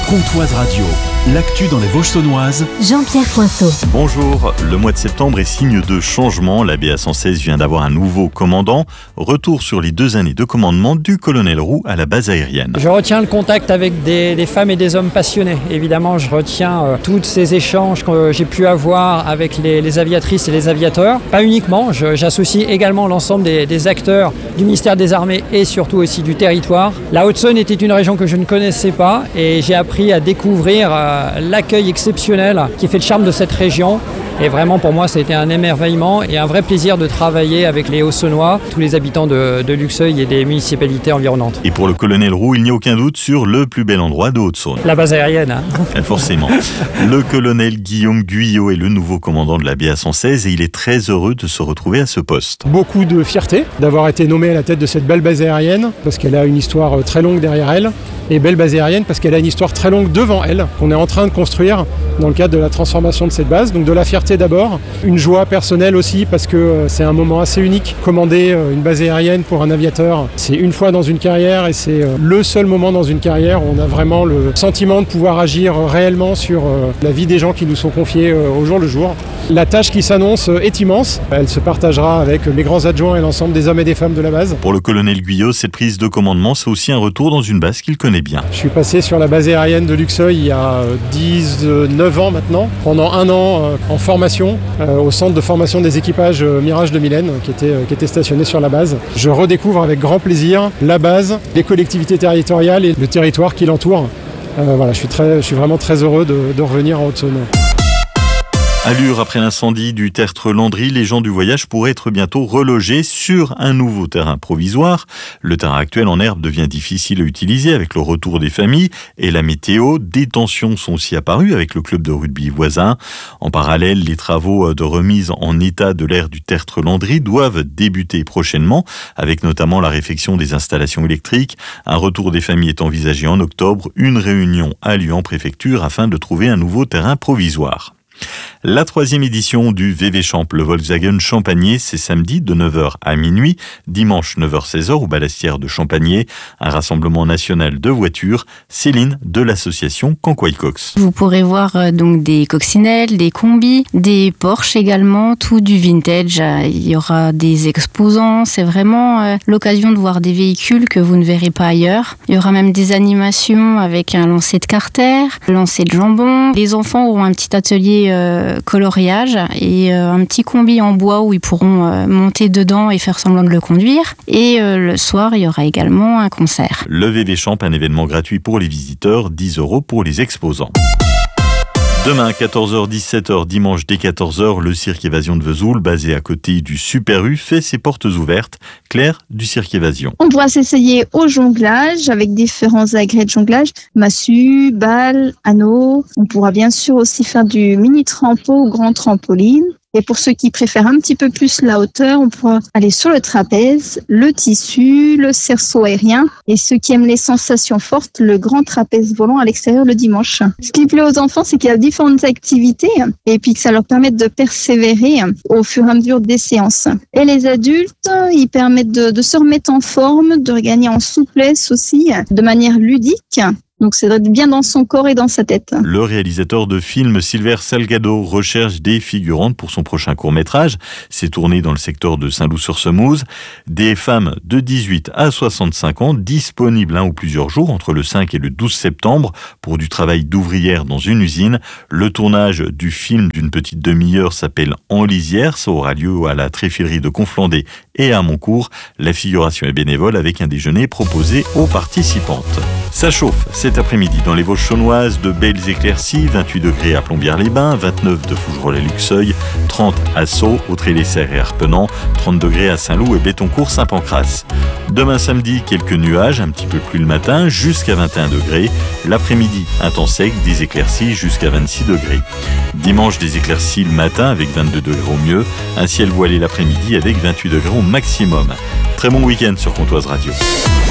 Comtoise Radio, l'actu dans les Vosges saunoises. Jean-Pierre Poinceau. Bonjour, le mois de septembre est signe de changement. La BA116 vient d'avoir un nouveau commandant. Retour sur les 2 années de commandement du colonel Roux à la base aérienne. Je retiens le contact avec des femmes et des hommes passionnés. Évidemment, je retiens tous ces échanges que j'ai pu avoir avec les aviatrices et les aviateurs. Pas uniquement, j'associe également l'ensemble des acteurs du ministère des Armées et surtout aussi du territoire. La Haute-Saône était une région que je ne connaissais pas et j'ai appris à découvrir l'accueil exceptionnel qui fait le charme de cette région. Et vraiment pour moi ça a été un émerveillement et un vrai plaisir de travailler avec les Hauts-Saunois, tous les habitants de Luxeuil et des municipalités environnantes. Et pour le colonel Roux, il n'y a aucun doute sur le plus bel endroit de Haute-Saône. La base aérienne. Forcément. Le colonel Guillaume Guyot est le nouveau commandant de la BA116 et il est très heureux de se retrouver à ce poste. Beaucoup de fierté d'avoir été nommé à la tête de cette belle base aérienne parce qu'elle a une histoire très longue derrière elle. Et belle base aérienne parce qu'elle a une histoire très longue devant elle, qu'on est en train de construire dans le cadre de la transformation de cette base. Donc de la fierté d'abord, une joie personnelle aussi parce que c'est un moment assez unique. Commander une base aérienne pour un aviateur, c'est une fois dans une carrière et c'est le seul moment dans une carrière où on a vraiment le sentiment de pouvoir agir réellement sur la vie des gens qui nous sont confiés au jour le jour. La tâche qui s'annonce est immense. Elle se partagera avec mes grands adjoints et l'ensemble des hommes et des femmes de la base. Pour le colonel Guyot, cette prise de commandement, c'est aussi un retour dans une base qu'il connaît bien. Je suis passé sur la base aérienne de Luxeuil il y a 19 ans maintenant, pendant 1 an en formation au centre de formation des équipages Mirage de Mylène qui était stationné sur la base. Je redécouvre avec grand plaisir la base, les collectivités territoriales et le territoire qui l'entoure. Voilà, je suis vraiment très heureux de revenir en Haute-Saône. À Lure, après l'incendie du tertre Landry, les gens du voyage pourraient être bientôt relogés sur un nouveau terrain provisoire. Le terrain actuel en herbe devient difficile à utiliser avec le retour des familles et la météo. Des tensions sont aussi apparues avec le club de rugby voisin. En parallèle, les travaux de remise en état de l'aire du tertre Landry doivent débuter prochainement, avec notamment la réfection des installations électriques. Un retour des familles est envisagé en octobre. Une réunion a lieu en préfecture afin de trouver un nouveau terrain provisoire. La 3e édition du VV Champ, le Volkswagen Champagné, c'est samedi de 9h à minuit, dimanche 9h-16h au Balastière de Champagné, un rassemblement national de voitures. Céline de l'association Canquois-Cox. Vous pourrez voir donc des coccinelles, des combis, des Porsche également, tout du vintage. Il y aura des exposants, c'est vraiment l'occasion de voir des véhicules que vous ne verrez pas ailleurs. Il y aura même des animations avec un lancer de carter, lancer de jambon. Les enfants auront un petit atelier coloriage et un petit combi en bois où ils pourront monter dedans et faire semblant de le conduire. Et le soir, il y aura également un concert. Le VV Champ, un événement gratuit pour les visiteurs, 10 € pour les exposants. Demain, 14h, 17h, dimanche dès 14h, le Cirque Évasion de Vesoul, basé à côté du Super U, fait ses portes ouvertes. Claire du Cirque Évasion. On pourra s'essayer au jonglage avec différents agrès de jonglage, massue, balle, anneau. On pourra bien sûr aussi faire du mini trampo ou grand trampoline. Et pour ceux qui préfèrent un petit peu plus la hauteur, on pourra aller sur le trapèze, le tissu, le cerceau aérien. Et ceux qui aiment les sensations fortes, le grand trapèze volant à l'extérieur le dimanche. Ce qui plaît aux enfants, c'est qu'il y a différentes activités et puis que ça leur permet de persévérer au fur et à mesure des séances. Et les adultes, ils permettent de se remettre en forme, de regagner en souplesse aussi, de manière ludique. Donc c'est d'être bien dans son corps et dans sa tête. Le réalisateur de films Silver Salgado recherche des figurantes pour son prochain court-métrage. C'est tourné dans le secteur de Saint-Loup-sur-Semouse. Des femmes de 18 à 65 ans disponibles 1 ou plusieurs jours entre le 5 et le 12 septembre pour du travail d'ouvrière dans une usine. Le tournage du film d'une petite demi-heure s'appelle En lisière. Ça aura lieu à la Tréfilerie de Conflendé et à Moncourt. La figuration est bénévole avec un déjeuner proposé aux participantes. Ça chauffe cet après-midi dans les Vosges saunoises, de belles éclaircies, 28 degrés à Plombières-les-Bains, 29 de Fougerolles-Luxeuil, 30 à Sceaux, Autrey-les-Serres et Arpenant, 30 degrés à Saint-Loup et Bétoncourt-Saint-Pancrace. Demain samedi, quelques nuages, un petit peu plus le matin, jusqu'à 21 degrés. L'après-midi, un temps sec, des éclaircies jusqu'à 26 degrés. Dimanche, des éclaircies le matin avec 22 degrés au mieux, un ciel voilé l'après-midi avec 28 degrés au maximum. Très bon week-end sur Comtoise Radio.